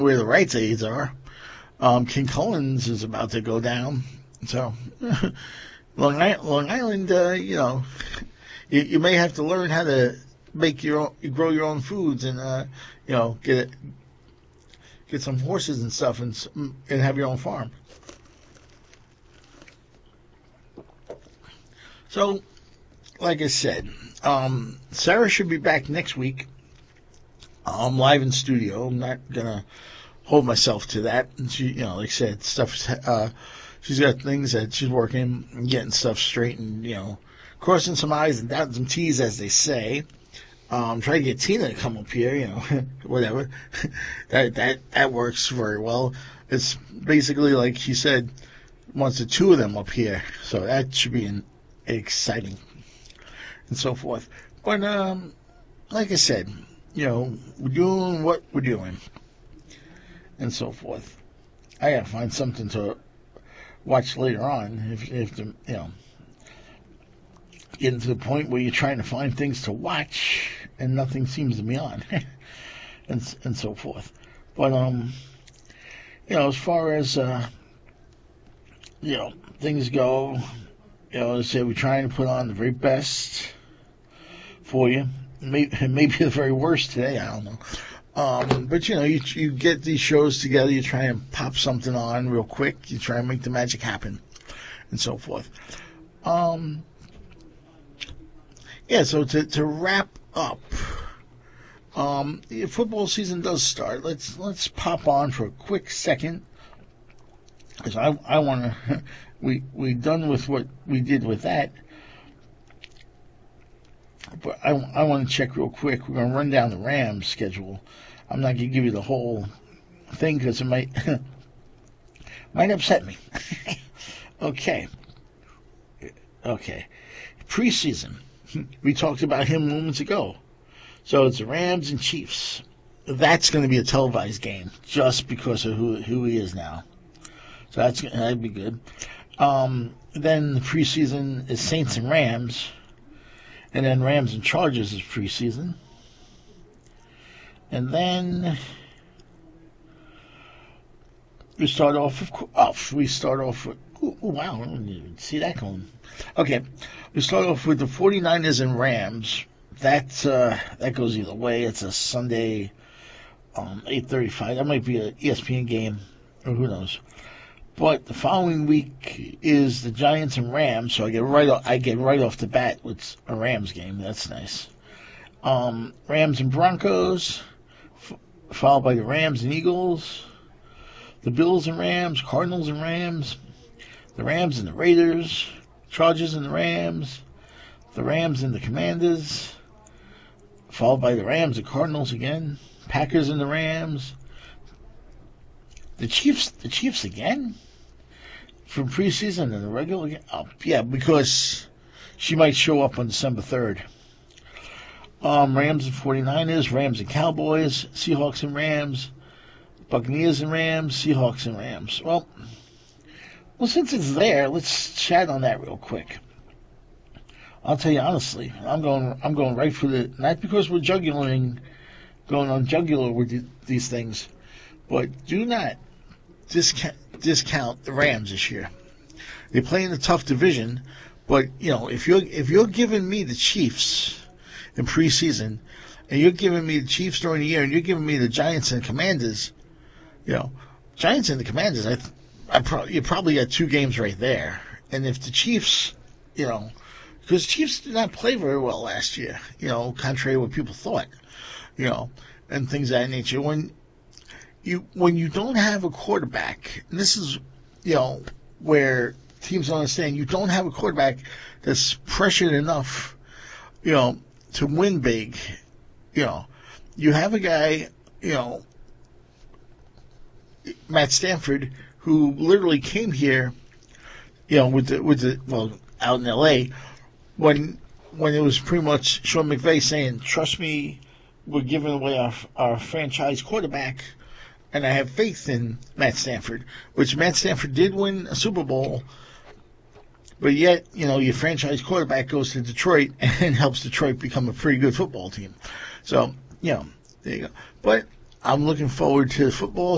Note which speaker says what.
Speaker 1: where the rights aids are. King Cullen's is about to go down. So, Long Island, you may have to learn how to grow your own foods and, get some horses and stuff and have your own farm. So, like I said, Sarah should be back next week. I'm live in studio. I'm not gonna hold myself to that. And she, like I said, she's got things that she's working and getting stuff straight and, crossing some I's and dotting some T's, as they say. Trying to get Tina to come up here, whatever. that works very well. It's basically, like she said, wants the two of them up here. So that should be exciting and so forth. But, like I said, we're doing what we're doing and so forth. I gotta find something to watch later on if getting to the point where you're trying to find things to watch and nothing seems to be on and so forth. But as far as things go, say we're trying to put on the very best for you. Maybe the very worst today, I don't know. But you get these shows together, you try and pop something on real quick, you try and make the magic happen and so forth. So to wrap up, the football season does start. Let's pop on for a quick second, because I want to. We done with what we did with that, but I want to check real quick. We're gonna run down the Rams schedule. I'm not gonna give you the whole thing because it might upset me. Okay. Preseason. We talked about him moments ago. So it's the Rams and Chiefs. That's going to be a televised game just because of who he is now. So that'd be good. Then the preseason is Saints and Rams. And then Rams and Chargers is preseason. And then we start off with, wow, I didn't even see that going. Okay, we start off with the 49ers and Rams. That goes either way. It's a Sunday 8:35. That might be an ESPN game, or who knows. But the following week is the Giants and Rams, so I get right off the bat with a Rams game. That's nice. Rams and Broncos, followed by the Rams and Eagles, the Bills and Rams, Cardinals and Rams, the Rams and the Raiders, Chargers and the Rams and the Commanders, followed by the Rams and Cardinals again, Packers and the Rams, the Chiefs again from preseason and the regular game. Oh, yeah, because she might show up on December 3rd. Rams and 49ers, Rams and Cowboys, Seahawks and Rams, Buccaneers and Rams, Seahawks and Rams. Well, since it's there, let's chat on that real quick. I'll tell you honestly, I'm going right for not because we're going on jugular with these things, but do not discount the Rams this year. They play in a tough division, but if you're giving me the Chiefs in preseason, and you're giving me the Chiefs during the year, and you're giving me the Giants and Commanders, Giants and the Commanders, you probably got two games right there. And if the Chiefs, because Chiefs did not play very well last year, contrary to what people thought, and things of that nature. When you don't have a quarterback, and this is, where teams don't understand, you don't have a quarterback that's pressured enough, to win big. You have a guy, Matt Stafford, who literally came here, out in L.A., when it was pretty much Sean McVay saying, trust me, we're giving away our franchise quarterback, and I have faith in Matt Stafford, which Matt Stafford did win a Super Bowl, but yet, your franchise quarterback goes to Detroit and helps Detroit become a pretty good football team. So, there you go. But I'm looking forward to the football